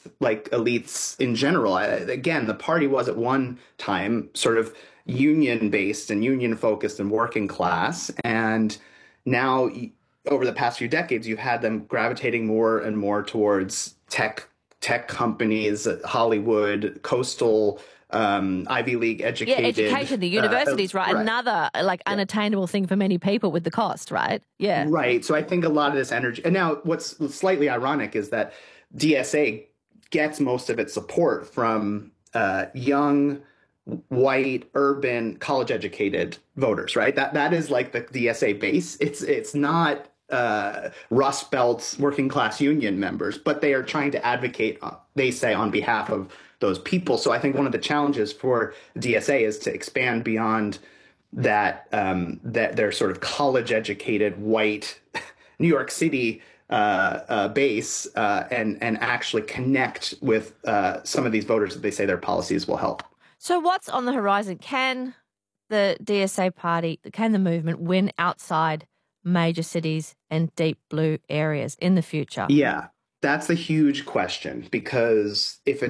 like elites in general. Again, the party was at one time sort of union based and union focused and working class, and now over the past few decades, you've had them gravitating more and more towards tech companies, Hollywood, coastal, Ivy League Yeah, educated. education, the universities, right? Right. Another like unattainable thing for many people with the cost, right? Yeah. Right. So I think a lot of this energy, and now what's slightly ironic is that DSA gets most of its support from young, white, urban, college-educated voters, right? That is like the DSA base. It's not Rust Belt's working class union members, but they are trying to advocate, they say, on behalf of those people. So I think one of the challenges for DSA is to expand beyond that they're sort of college educated white New York City base and actually connect with some of these voters that they say their policies will help. So what's on the horizon? Can the DSA party, can the movement win outside major cities and deep blue areas in the future? Yeah, that's a huge question, because if a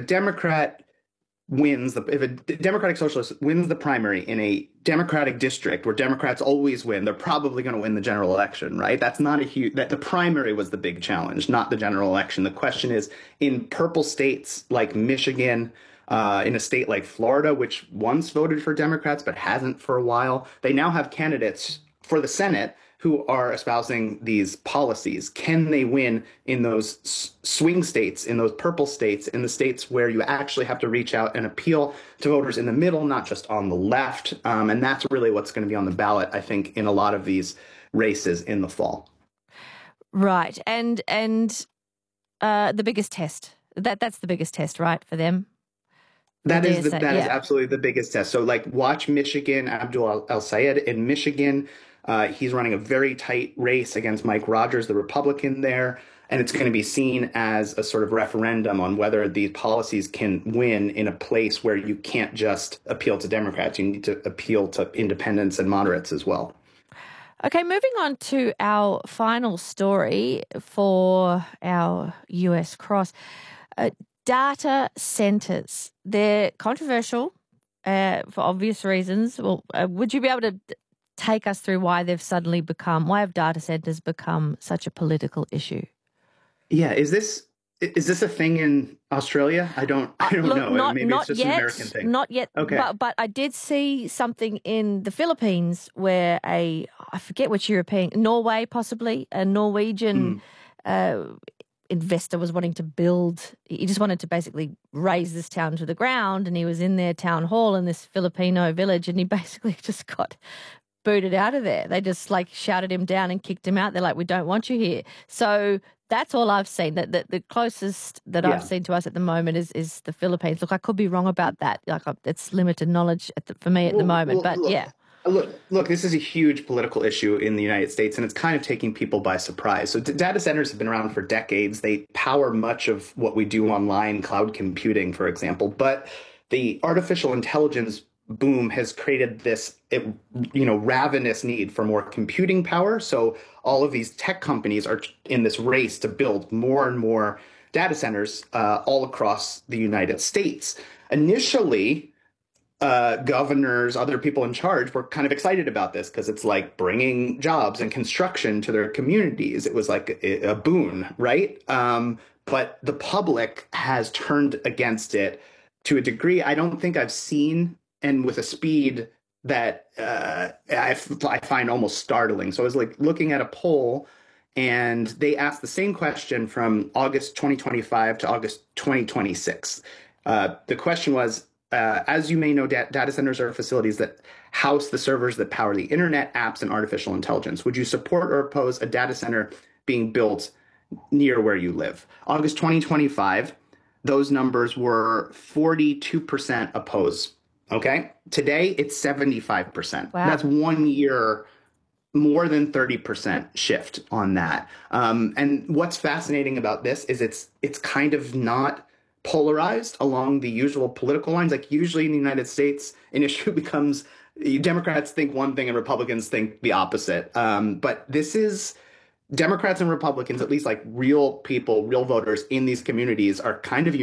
Democratic Socialist wins the primary in a Democratic district where Democrats always win, they're probably going to win the general election, right? That's not a huge, that the primary was the big challenge, not the general election. The question is, in purple states like Michigan, in a state like Florida, which once voted for Democrats but hasn't for a while, they now have candidates for the Senate who are espousing these policies. Can they win in those swing states, in those purple states, in the states where you actually have to reach out and appeal to voters in the middle, not just on the left? And that's really what's going to be on the ballot, I think, in a lot of these races in the fall. Right. And the biggest test, that's the biggest test, right, for them? That is absolutely the biggest test. So like watch Michigan, Abdul El-Sayed in Michigan. He's running a very tight race against Mike Rogers, the Republican there. And it's going to be seen as a sort of referendum on whether these policies can win in a place where you can't just appeal to Democrats. You need to appeal to independents and moderates as well. Okay, moving on to our final story for our US cross. Data centers. They're controversial for obvious reasons. Well, would you be able to take us through why why have data centers become such a political issue? Yeah, is this a thing in Australia? I don't know. Maybe it's just an American thing. Not yet. Okay. But I did see something in the Philippines where I forget which Norway possibly, a Norwegian investor was wanting to build. He just wanted to basically raise this town to the ground, and he was in their town hall in this Filipino village, and he basically just got booted out of there. They just like shouted him down and kicked him out. They're like, we don't want you here. So that's all I've seen. That the closest that I've seen to us at the moment is the Philippines. Look, I could be wrong about that. Like it's limited knowledge for me at the moment. But yeah. Look, this is a huge political issue in the United States, and it's kind of taking people by surprise. So data centers have been around for decades. They power much of what we do online, cloud computing, for example. But the artificial intelligence boom has created this, ravenous need for more computing power. So all of these tech companies are in this race to build more and more data centers all across the United States. Initially, governors, other people in charge were kind of excited about this because it's like bringing jobs and construction to their communities. It was like a boon, right? But the public has turned against it to a degree I don't think I've seen, and with a speed that I find almost startling. So I was like looking at a poll, and they asked the same question from August 2025 to August 2026. The question was, as you may know, data centers are facilities that house the servers that power the internet, apps, and artificial intelligence. Would you support or oppose a data center being built near where you live? August 2025, those numbers were 42% oppose. Okay. Today, it's 75%. Wow. That's 1 year, more than 30% shift on that. And what's fascinating about this is it's kind of not polarized along the usual political lines. Like usually in the United States, an issue becomes Democrats think one thing and Republicans think the opposite. But this is Democrats and Republicans, at least like real people, real voters in these communities, are kind of